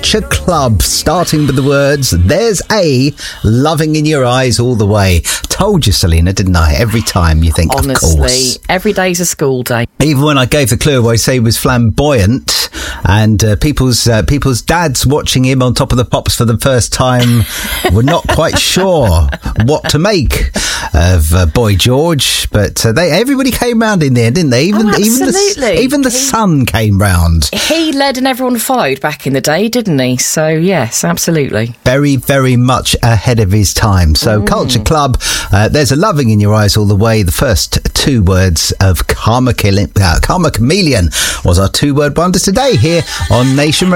Culture Club, starting with the words, there's a loving in your eyes all the way. Told you, Selena, didn't I? Every time you think, honestly, of course. Every day's a school day. Even when I gave the clue away, say he was flamboyant, and people's dads watching him on Top of the Pops for the first time were not quite sure what to make of Boy George, but everybody came round in there, didn't they? Even the sun came round. He led and everyone followed back in the day, didn't he? So yes, absolutely. Very, very much ahead of his time. So Culture Club, there's a loving in your eyes all the way. The first two words of Karma Chameleon was our two-word wonder today here on Nation Radio.